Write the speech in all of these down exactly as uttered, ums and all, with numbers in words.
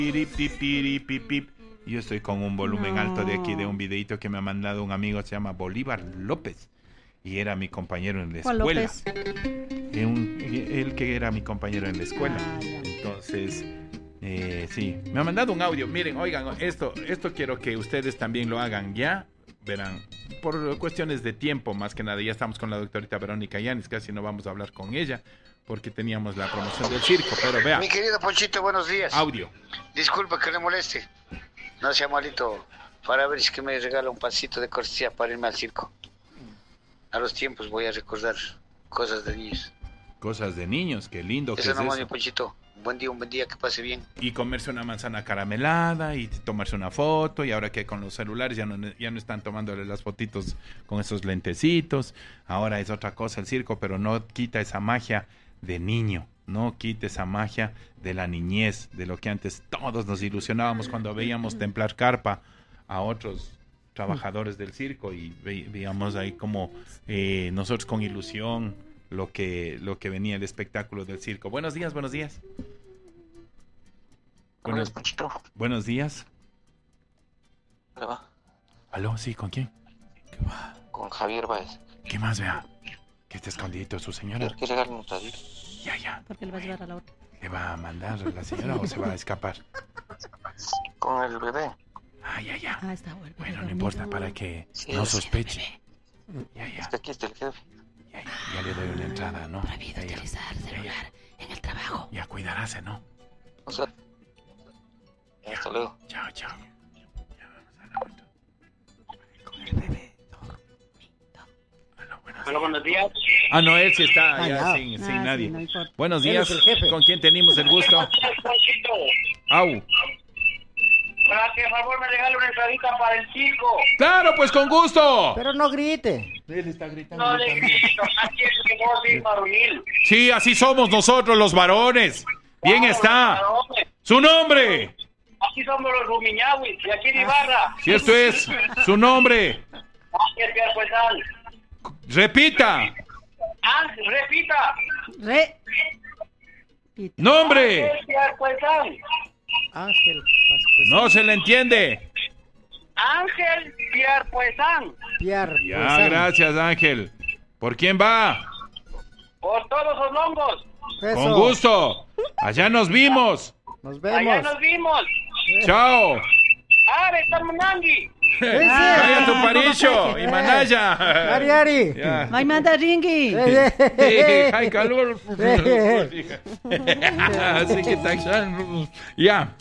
Yo estoy con un volumen No. alto de aquí de un videito que me ha mandado un amigo, se llama Bolívar López. Y era mi compañero en la ¿Cuál escuela. López? Eh, un- él que era mi compañero en la escuela. Ah, ya. Entonces, eh, sí, me ha mandado un audio. Miren, oigan, esto, esto quiero que ustedes también lo hagan ya. Verán, por cuestiones de tiempo, más que nada, ya estamos con la doctorita Verónica Yanis, casi no vamos a hablar con ella, porque teníamos la promoción del circo, pero vea, Mi querido Ponchito, buenos días. audio. Disculpa que le moleste. No sea malito, para ver si es que me regala un pasito de cortesía para irme al circo. A los tiempos voy a recordar cosas de niños. Cosas de niños, qué lindo que Eso es nomás, mi eso. Ponchito. Un buen día, un buen día, que pase bien. Y comerse una manzana caramelada y tomarse una foto, y ahora que con los celulares ya no, ya no están tomándole las fotitos con esos lentecitos, ahora es otra cosa el circo, pero no quita esa magia de niño, no quita esa magia de la niñez, de lo que antes todos nos ilusionábamos cuando veíamos templar carpa a otros trabajadores del circo y ve, veíamos ahí como eh, nosotros con ilusión lo que, lo que venía el espectáculo del circo. Buenos días, buenos días. Buenos, Hola, Ponchito. buenos días. ¿Cómo le va? Aló, sí, ¿con quién? ¿Qué va? Con Javier Báez. ¿Qué más, vea? Que está escondidito su señora. ¿Quieres que regale un radio? Ya, ya. ¿Por qué le va a llevar a la otra? ¿Le va a mandar la señora o se va a escapar? Con el bebé. Ah, ya, ya. Ah, está bueno. Bueno, no importa, para que Sí, no sí, sospeche. Ya, ya. Es que aquí está el jefe. Ya, ya, ya le doy una entrada, ¿no? Prohibido Ya, ya. utilizar celular en el trabajo. Ya cuidaráse, ¿no? O sea, hasta luego. Chao, chao. Ya vamos a la otra. Con el bebé. Aló, buenos Hola, buenos días. Ah, no, él sí está Ah, ya ya. sin, sin Ah, nadie. sí, no importa. Buenos Él días. es el jefe. ¿Con quién tenemos el gusto? Ponchito, Au. para que por favor me regale una entradita para el circo. Claro, pues con gusto. Pero no grite. Él está gritando. No le grito, aquí es que no soy varonil. Sí, así somos nosotros los varones. Bien Vamos, está. varones. Su nombre. Aquí somos los Rumiñahuis, y aquí en Ibarra. Si esto es su nombre. Ángel Piarpuezán. Repita. Ángel, repita. Re. Pita. Nombre. Ángel Piarpuezán. Ángel Pascuez. No se le entiende. Ángel Piarpuezán. Piar. Ya, Puezán. gracias, Ángel. ¿Por quién va? Por todos los longos. Eso. Con gusto. Allá nos vimos. Nos Allá vemos. nos vimos. Chao. Ah, está Munangui. Vaya tu paricho y manaya. Ari, Ari. Ya. ¡Ay, manda ringui! Eh, eh, Hay calor. Así que taxan. Ya.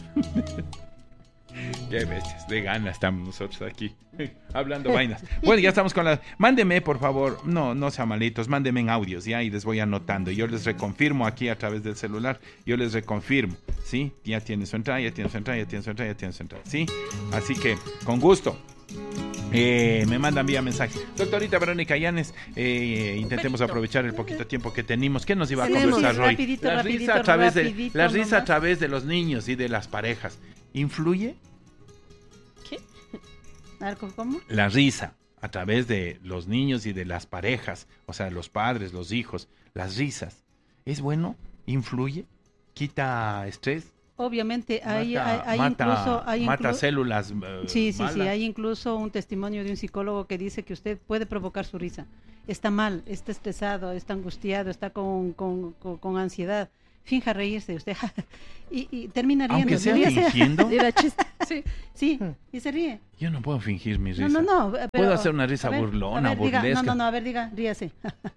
Qué bestias, de gana estamos nosotros aquí hablando vainas. Bueno, ya estamos con la. Mándeme, por favor, no, no sean malitos, mándeme en audios, ya, y les voy anotando. Yo les reconfirmo aquí a través del celular, yo les reconfirmo, ¿sí? Ya tiene su entrada, ya tiene su entrada, ya tiene su entrada, ya tiene su entrada, ¿sí? Así que, con gusto. Eh, me mandan vía mensaje. Doctorita Verónica Yanes, eh, intentemos Perfecto. aprovechar el poquito tiempo que tenemos. ¿Qué nos iba a Tenemos, conversar hoy? rapidito, la rapidito, risa a través de rapidito la risa a nomás. través de los niños y de las parejas. ¿Influye ¿Qué? A ver, ¿cómo? la risa a través de los niños y de las parejas? O sea, los padres, los hijos, las risas. ¿Es bueno? ¿Influye? ¿Quita estrés? Obviamente, hay, mata, hay, hay mata- incluso... Hay mata inclu- células eh, Sí, sí, sí, malas. hay incluso un testimonio de un psicólogo que dice que usted puede provocar su risa. Está mal, está estresado, está angustiado, está con, con, con, con ansiedad. Finja reírse usted y, y termina riendo. Aunque sea Ríase. fingiendo. Era chiste. Sí, sí, y se ríe. Yo no puedo fingir mi risa. No, no, no. pero- Puedo hacer una risa a ver, burlona, a ver, diga, burlesca. no, no, no, a ver, diga, ríase.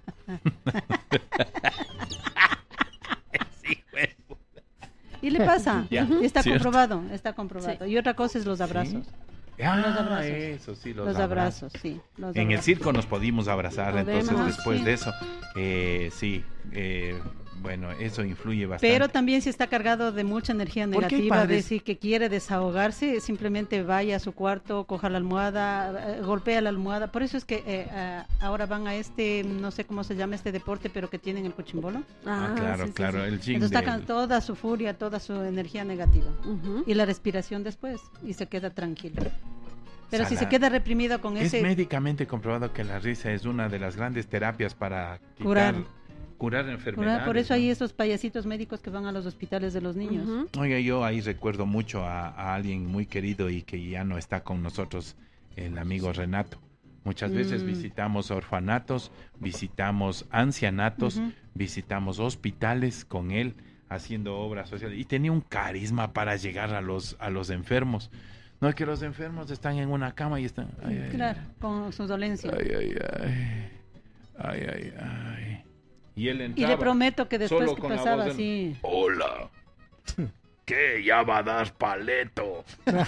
Sí, güey. Y le pasa. Ya, Está cierto. comprobado, está comprobado. Y otra cosa es los abrazos. Ah, Los abrazos. eso sí, los, Los, abrazos. abrazos, sí. Los En el abrazos. circo nos pudimos abrazar, entonces Podemos, después sí. de eso, eh, sí, eh, bueno, eso influye bastante. Pero también si está cargado de mucha energía ¿Por qué hay negativa, de padres? decir que quiere desahogarse, simplemente vaya a su cuarto, coja la almohada, eh, golpea la almohada. Por eso es que eh, ah, ahora van a este, no sé cómo se llama este deporte, pero que tienen el cuchimbolo. Ah, claro, sí, sí, claro, sí. el gym Entonces sacan del- toda su furia, toda su energía negativa. Ujú. Y la respiración después, y se queda tranquilo. Pero si Sala- se queda reprimido con Es ese... médicamente comprobado que la risa es una de las grandes terapias para quitar, Curar. curar enfermedades. Por eso ¿no? hay esos payasitos médicos que van a los hospitales de los niños. Ujú. Oiga, yo ahí recuerdo mucho a, a alguien muy querido y que ya no está con nosotros, el amigo Renato. Muchas veces Mm. visitamos orfanatos, visitamos ancianatos, Ujú. visitamos hospitales con él haciendo obras sociales y tenía un carisma para llegar a los a los enfermos. No es que los enfermos están en una cama y están ay, ay, Claro, con su dolencia. ay, ay, ay, ay, ay, ay. Y él Y entraba. le prometo que después solo que con la pasaba voz del- así. Hola. ¿Qué? Ya va a dar paleto.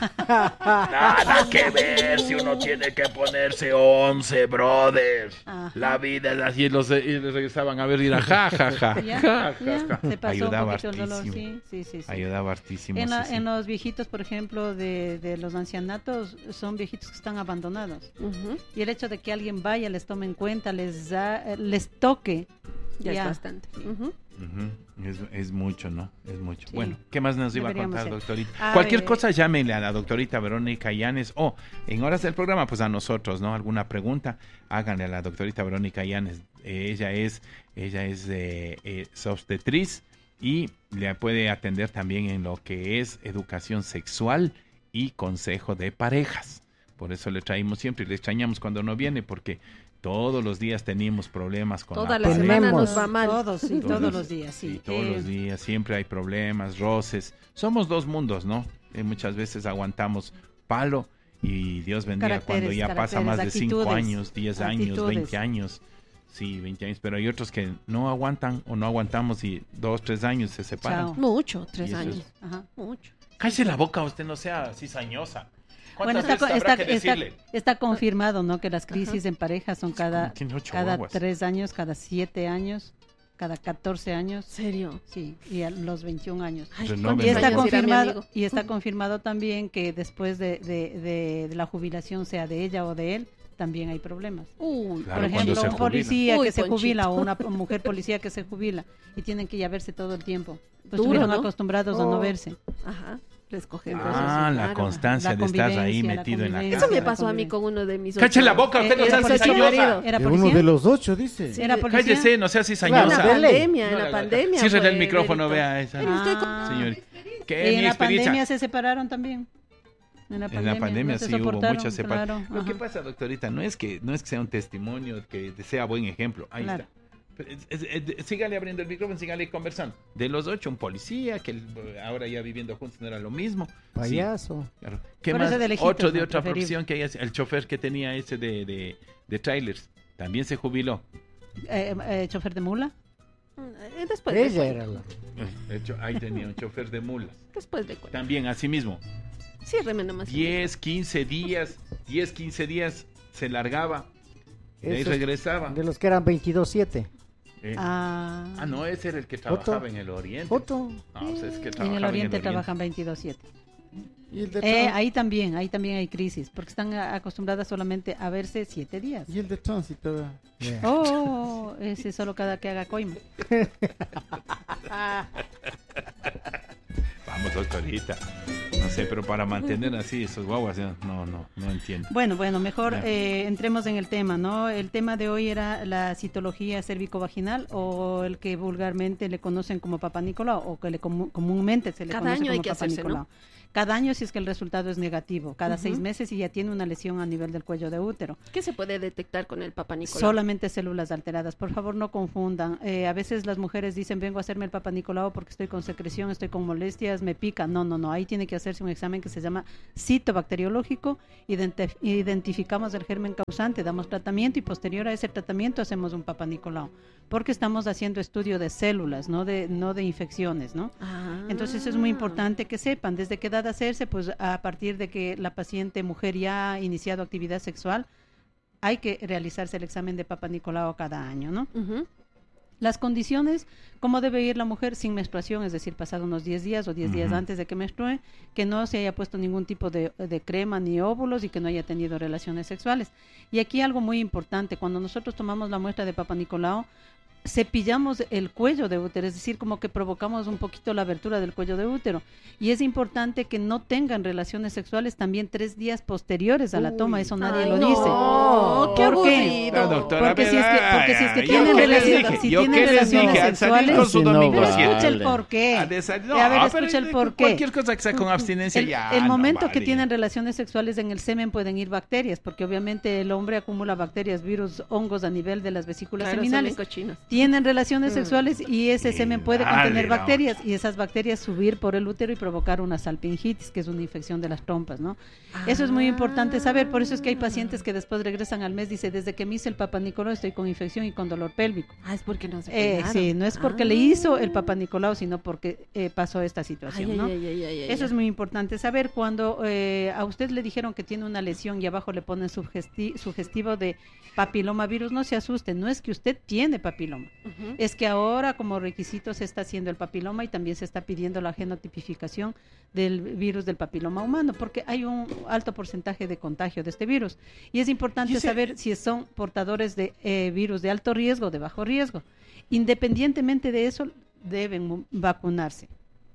Nada que ver si uno tiene que ponerse once, brother. Ajá. La vida es así. Y los, y les regresaban a ver y era ja, ja, ja. Ya, ja, ja, ya, ja. se pasó Ayudaba un poquito el dolor, hartísimo. sí, sí, sí, sí. Ayudaba hartísimo. En, la- sí, sí. en los viejitos, por ejemplo, de, de los ancianatos, son viejitos que están abandonados. Ujú. Y el hecho de que alguien vaya, les tome en cuenta, les da, eh, les toque, Ya, ya. es bastante. Ujú. Ujú, Es, es mucho, ¿no? Es mucho. Sí. Bueno, ¿qué más nos iba a Deberíamos contar, ser. doctorita? A Cualquier ver. cosa, llámenle a la doctorita Verónica Llanes o en horas del programa, pues a nosotros, ¿no? Alguna pregunta, háganle a la doctorita Verónica Llanes. Eh, ella es, ella es eh, eh, obstetriz y le puede atender también en lo que es educación sexual y consejo de parejas. Por eso le traímos siempre y le extrañamos cuando no viene porque todos los días teníamos problemas con Toda la la pareja. semana Tenemos. nos va mal. Todos, sí, Todos. todos los días, sí. Sí, todos Eh, los días, siempre hay problemas, roces. Somos dos mundos, ¿no? Eh, muchas veces aguantamos palo y Dios bendiga cuando Caracteres, ya pasa más de caracteres, cinco actitudes, años, diez años, actitudes. veinte años. Sí, veinte años, pero hay otros que no aguantan o no aguantamos y dos, tres años se separan. Chao. Mucho, Y tres eso años. es- Ajá. Mucho. Cállese la boca, usted no sea cizañosa. Bueno, ¿Cuántas está, veces está, habrá que está, decirle? está confirmado, ¿no? Que las crisis en pareja son cada, Tiene ocho cada guaguas. tres años, cada siete años, cada catorce años, ¿Serio? sí, y a los veintiún años. Ay, Renoven. ¿cuántos Y está años irá mi confirmado, amigo? y está confirmado también que después de, de, de- de la jubilación, sea de ella o de él, también hay problemas. Uy, Claro, Por cuando ejemplo, se un jubila. policía Uy, que se Ponchito. jubila o una mujer policía que se jubila y tienen que ya verse todo el tiempo. Pues Duro, estuvieron ¿no? acostumbrados a no Oh. verse. Ajá. Les cogen Ah, cosas, la claro. constancia La de estar ahí convivencia, la metido en la convivencia. casa. Eso me la pasó a mí convivencia. con uno de mis Cállese la ocho- boca, usted Eh, no sea era policía, cizañosa. ¿Era De uno policía? de los ocho, dice. Sí. ¿Era policía? Cállese, no sea En cizañosa. Claro, la de ley. pandemia, en No la le haga- pandemia. Cierre fue, el micrófono, Berito. vea esa. Pero estoy con- Ah, señor. ¿Qué En mi la experiencia? pandemia se separaron también. En la En pandemia, la pandemia no se sí hubo soportaron, muchas separaciones. claro, Lo que ajá. pasa, doctorita, no es que no es que sea un testimonio, que sea buen ejemplo. Ahí Claro. está. Pero es- es- es- sígale abriendo el micrófono, sígale conversando. De los ocho, un policía, que el- ahora ya viviendo juntos no era lo mismo. Sí, Payaso. claro. ¿Qué Por más? eso de lejitos, Otro de ¿no? otra Preferible. profesión que hay, el chofer que tenía ese de, de, de trailers, también se jubiló. Eh, eh, ¿Chofer de mula? Eh, Después Ella de era la. De hecho, ahí tenía un chofer de mulas. Después de cuenta. También, así mismo. Ciérreme nomás. diez, quince días, diez, quince días se largaba. Y ahí Esos regresaba. De los que eran veintidós siete. Eh, Ah, Ah, no, ese era el que trabajaba Otro. en el oriente. Otro. No, o sea, es que en trabajaba el oriente trabajan veintidós siete. Y el de, Eh, trán- ahí también, ahí también hay crisis, porque están a- acostumbradas solamente a verse siete días. y el de tránsito. Yeah. Oh, ese solo cada que haga coima. Vamos, doctorita. No sé, pero para mantener así esos guaguas, ya, no, no, no entiendo. Bueno, bueno, mejor Ya. eh, entremos en el tema, ¿no? El tema de hoy era la citología cérvico-vaginal o el que vulgarmente le conocen como Papa Nicolau o que le comu- comúnmente se le Cada conoce año hay como que Papa hacerse, ¿no? Nicolau. Cada año si es que el resultado es negativo, cada Ujú. seis meses y ya tiene una lesión a nivel del cuello de útero. ¿Qué se puede detectar con el Papa Nicolau? Solamente células alteradas. Por favor, no confundan. Eh, a veces las mujeres dicen, vengo a hacerme el Papa Nicolau porque estoy con secreción, estoy con molestias, me pica. No, no, no. Ahí tiene que hacerse un examen que se llama citobacteriológico. Identi- identificamos el germen causante, damos tratamiento y posterior a ese tratamiento hacemos un Papa Nicolau. Porque estamos haciendo estudio de células, no de, no de infecciones, ¿no? Ah. Entonces es muy importante que sepan desde qué edad hacerse, pues a partir de que la paciente mujer ya ha iniciado actividad sexual, hay que realizarse el examen de Papa Nicolau cada año, ¿no? Ujú. Las condiciones, cómo debe ir la mujer sin menstruación, es decir, pasado unos diez días o diez días Ujú. antes de que menstrue, que no se haya puesto ningún tipo de, de crema ni óvulos y que no haya tenido relaciones sexuales. Y aquí algo muy importante, cuando nosotros tomamos la muestra de Papa Nicolau, cepillamos el cuello de útero, es decir, como que provocamos un poquito la abertura del cuello de útero. Y es importante que no tengan relaciones sexuales también tres días posteriores a la toma, eso nadie Ay, lo no, dice. qué ¿Por qué? aburrido. No, doctora, Porque a si es ver, que, porque si es que ay, tienen yo qué les relaciones, dije, si yo tienen qué les relaciones dije, al salir sexuales, con su Sí, no domingo vale. siete. escucha el por qué. A desal- no, A ver, pero escucha el de- por qué. Cualquier cosa que sea con abstinencia El, ya el no momento que vale. tienen relaciones sexuales en el semen pueden ir bacterias, porque obviamente el hombre acumula bacterias, virus, hongos a nivel de las vesículas Claro, son seminales. bien cochinos. Tienen relaciones Mm. sexuales y ese Sí, semen puede dale, contener no. bacterias y esas bacterias subir por el útero y provocar una salpingitis, que es una infección de las trompas, ¿no? Eso es muy importante saber, por eso es que hay pacientes que después regresan al mes, dice, desde que me hice el Papa Nicolau estoy con infección y con dolor pélvico. Ah, es porque no se Eh, cuidaron. sí, no es porque Ah. le hizo el Papa Nicolau, sino porque eh, pasó esta situación, Ay, ¿no? ay, ay, ay, ay, Eso ay. es muy importante saber. Cuando eh, a usted le dijeron que tiene una lesión y abajo le ponen sugesti- sugestivo de papilomavirus, no se asuste, no es que usted tiene papiloma, Ujú. es que ahora como requisito se está haciendo el papiloma y también se está pidiendo la genotipificación del virus del papiloma humano, porque hay un alto porcentaje de contagio de este virus. Y es importante Y ese- saber si son portadores de eh, virus de alto riesgo o de bajo riesgo. Independientemente de eso, deben mu- vacunarse.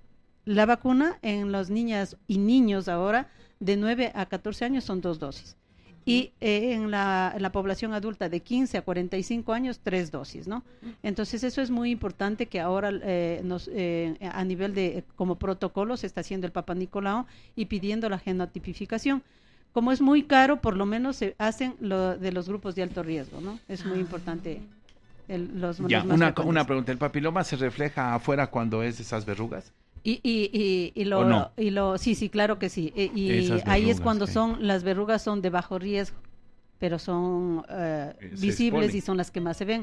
La vacuna en las niñas y niños ahora de nueve a catorce años son dos dosis. Y eh, en, la, en la población adulta de quince a cuarenta y cinco años, tres dosis, ¿no? Entonces eso es muy importante que ahora eh, nos, eh, a nivel de, eh, como protocolo, se está haciendo el Papa Nicolau y pidiendo la genotipificación. Como es muy caro, por lo menos se hacen lo de los grupos de alto riesgo, ¿no? Es muy importante. El, los, Ya, los más una, frecuentes. una pregunta, ¿el papiloma se refleja afuera cuando es esas verrugas? Y, y, y, y, lo, ¿O no? y lo, sí, sí, claro que sí. E- Y, Esas ahí es verrugas, cuando sí. son, las verrugas son de bajo riesgo, pero son eh, Eh, se visibles exponen. y son las que más se ven.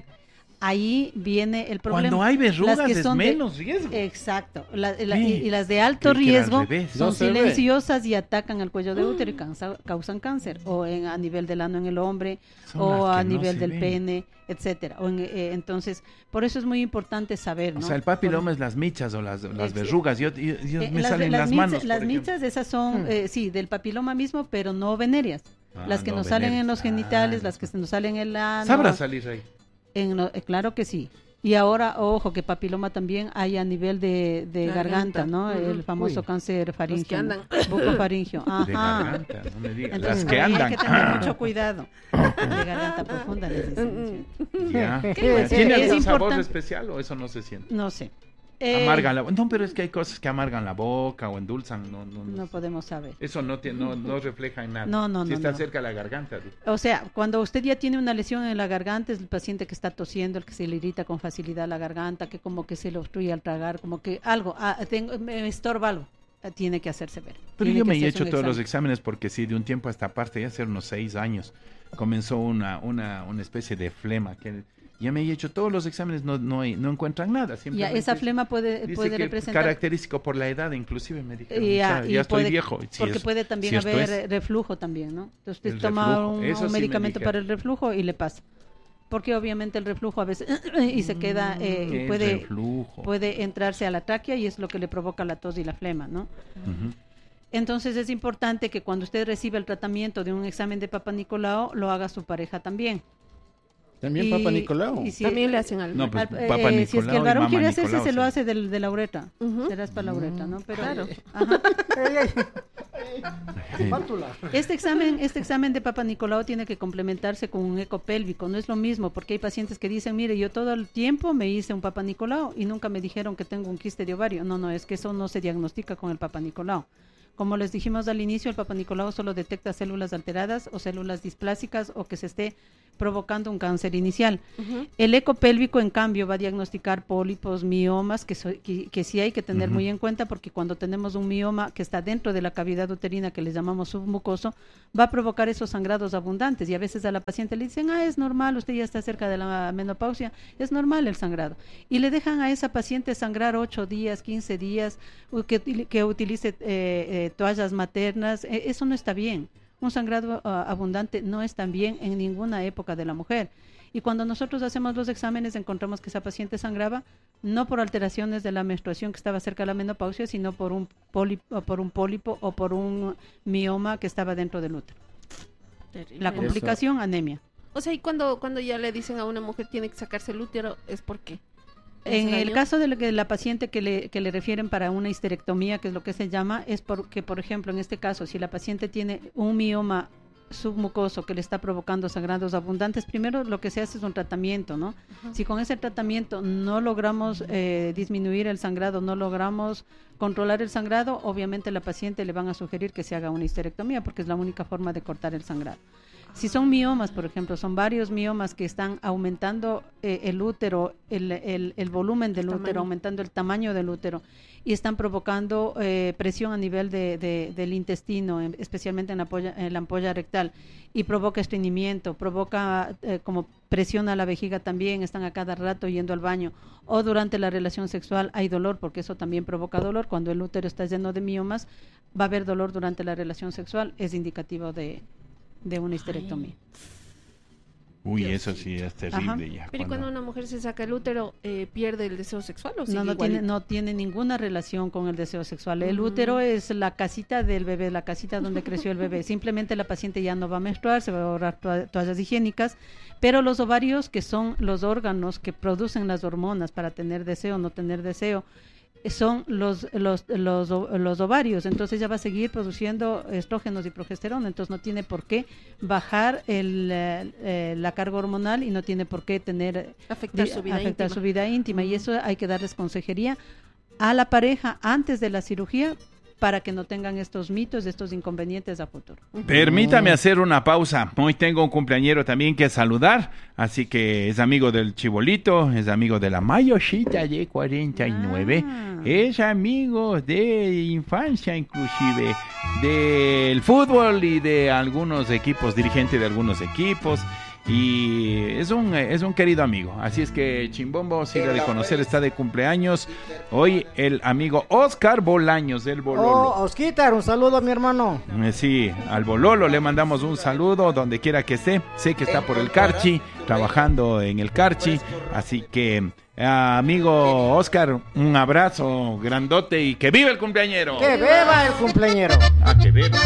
Ahí viene el problema. Cuando hay verrugas Las que es son de- menos riesgo. Exacto. La- la- Ve, y, y las de alto creí que era al riesgo revés. son No se ve. silenciosas y atacan al cuello de útero y cansa- causan cáncer, o en, a nivel del ano en el hombre, Son o las a que no nivel se del ven. pene, etcétera. O en, eh, entonces, por eso es muy importante saber, O ¿no? sea, el papiloma es las michas o las, las Ex- verrugas. Yo, yo- yo- Eh, me las, salen las las, michas- manos. las por ejemplo. michas esas son, Hmm. eh, sí, del papiloma mismo, pero no venéreas. Ah, las que no nos salen en los venéreas. genitales, Ah, las que se nos salen en la... ¿Sabrá salir ahí? En lo- eh, claro que sí. Y ahora, ojo, que papiloma también hay a nivel de, de garganta, Garganta. ¿no? Ujú. El famoso Uy. cáncer faríngeo. que andan. Bucofaringeo. De Ajá. garganta, no me digas. Entonces, Las que ahí andan. hay que tener mucho cuidado. De garganta profunda, les dicen. Mm, Ya. Eh, ¿Tiene es algún sabor importante- especial o eso no se siente? No sé. Eh, Amargan la No, pero es que hay cosas que amargan la boca o endulzan. No, no, No podemos saber. Eso no, tiene, no, no refleja en nada. No, no, si no, está no. cerca de la garganta. di- O sea, cuando usted ya tiene una lesión en la garganta, es el paciente que está tosiendo, el que se le irrita con facilidad la garganta, que como que se le obstruye al tragar, como que algo, ah, tengo, me estorba algo, eh, tiene que hacerse ver. Pero Tiene yo que me he hacerse hecho un todos los examen. exámenes porque sí, de un tiempo a esta parte, ya hace unos seis años, comenzó una, una, una especie de flema. Que ya me he hecho todos los exámenes, no, no, hay- no encuentran nada. Ya, simplemente esa es- flema puede, dice puede que representar... característico por la edad, inclusive me dijeron. Y o sea, y ya estoy puede- viejo. si porque es- puede también si esto haber es- eh, reflujo también, ¿no? Entonces usted El toma reflujo, un, eso un sí me medicamento dijeron. para el reflujo y le pasa. Porque obviamente el reflujo a veces y se queda, eh, ¿Qué puede, reflujo? puede entrarse a la tráquea y es lo que le provoca la tos y la flema, ¿no? Ujú. Entonces es importante que cuando usted reciba el tratamiento de un examen de Papa Nicolau, lo haga su pareja también. También Y- Papa Nicolau. y si- También le hacen al... No, pues, al- eh, Papa si es que Nicolau el y varón Mama quiere hacerse, Nicolau, se lo sí. hace del, de la uretra. Ujú. Serás para la uretra, ¿no? Pero, Claro. ajá. Sí. Este examen, este examen de Papa Nicolau tiene que complementarse con un eco pélvico, no es lo mismo, porque hay pacientes que dicen, mire, yo todo el tiempo me hice un Papa Nicolau y nunca me dijeron que tengo un quiste de ovario. No, no, es que eso no se diagnostica con el Papa Nicolau. Como les dijimos al inicio, el Papa Nicolau solo detecta células alteradas o células displásicas o que se esté provocando un cáncer inicial. Ujú. El eco pélvico, en cambio, va a diagnosticar pólipos, miomas, que, so- que, que sí hay que tener Ujú. muy en cuenta, porque cuando tenemos un mioma que está dentro de la cavidad uterina, que le llamamos submucoso, va a provocar esos sangrados abundantes. Y a veces a la paciente le dicen, ah, es normal, usted ya está cerca de la menopausia, es normal el sangrado. Y le dejan a esa paciente sangrar ocho días, quince días, u- que, util- que utilice eh, eh, toallas maternas. Eh, eso no está bien. Un sangrado uh, abundante no es tan bien en ninguna época de la mujer. Y cuando nosotros hacemos los exámenes encontramos que esa paciente sangraba no por alteraciones de la menstruación que estaba cerca de la menopausia, sino por un pólipo, por un pólipo o por un mioma que estaba dentro del útero. Terrible. La Eso. complicación, anemia. O sea, y cuando, cuando ya le dicen a una mujer tiene que sacarse el útero, ¿es por qué? En el daño? caso de la, que la paciente que le, que le refieren para una histerectomía, que es lo que se llama, es porque, por ejemplo, en este caso, si la paciente tiene un mioma submucoso que le está provocando sangrados abundantes, primero lo que se hace es un tratamiento, ¿no? Uh-huh. Si con ese tratamiento no logramos eh, disminuir el sangrado, no logramos controlar el sangrado, obviamente a la paciente le van a sugerir que se haga una histerectomía porque es la única forma de cortar el sangrado. Si son miomas, por ejemplo, son varios miomas que están aumentando eh, el útero, el, el, el volumen del el útero, tamaño. aumentando el tamaño del útero y están provocando eh, presión a nivel de, de, del intestino, en, especialmente en la, ampolla, en la ampolla rectal, y provoca estreñimiento, provoca eh, como presión a la vejiga también, están a cada rato yendo al baño, o durante la relación sexual hay dolor, porque eso también provoca dolor. Cuando el útero está lleno de miomas, va a haber dolor durante la relación sexual, es indicativo de... de una histerectomía. Uy, Dios, eso sí es terrible. Ajá. Ya. Pero cuando... cuando una mujer se saca el útero, eh, ¿pierde el deseo sexual o sigue No, no igual? tiene, no tiene ninguna relación con el deseo sexual. El uh-huh. útero es la casita del bebé, la casita donde creció el bebé. Simplemente la paciente ya no va a menstruar, se va a ahorrar to- toallas higiénicas, pero los ovarios, que son los órganos que producen las hormonas para tener deseo o no tener deseo, son los, los, los, los ovarios, entonces ella va a seguir produciendo estrógenos y progesterona, entonces no tiene por qué bajar el, eh, la carga hormonal y no tiene por qué tener afectar, di, su, vida afectar íntima. su vida íntima, y eso hay que darles consejería a la pareja antes de la cirugía para que no tengan estos mitos, estos inconvenientes a futuro. Permítame hacer una pausa. Hoy tengo un cumpleañero también que saludar, así que es amigo del Chibolito, es amigo de la Mayoshita de cuarenta y nueve, ah. es amigo de infancia inclusive, del fútbol y de algunos equipos, dirigente de algunos equipos. Y es un es un querido amigo, así es que Chimbombo, siga de conocer, está de cumpleaños hoy el amigo Oscar Bolaños del Bololo. Oh, Osquitar, un saludo a mi hermano. Sí, al Bololo le mandamos un saludo donde quiera que esté, sé que está por el Carchi, trabajando en el Carchi, así que uh, amigo Oscar, un abrazo grandote y que viva el cumpleañero. Que beba el cumpleañero. Ah, que beba.